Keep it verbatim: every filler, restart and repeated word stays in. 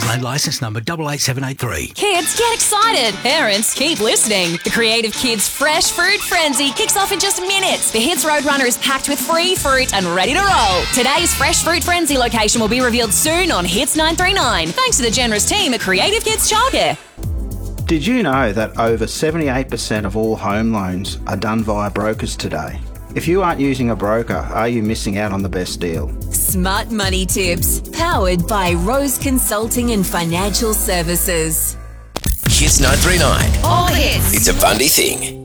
A licence number double eight seven eight three. Kids, get excited. Parents, keep listening. The Creative Kids Fresh Fruit Frenzy kicks off in just minutes. The Hits Roadrunner is packed with free fruit and ready to roll. Today's Fresh Fruit Frenzy location will be revealed soon on Hits nine three nine, thanks to the generous team at Creative Kids Childcare. Did you know that over seventy-eight percent of all home loans are done via brokers today? If you aren't using a broker, are you missing out on the best deal? Smart Money Tips, powered by Rose Consulting and Financial Services. Hits nine three nine. All the hits. It's a Bundy thing.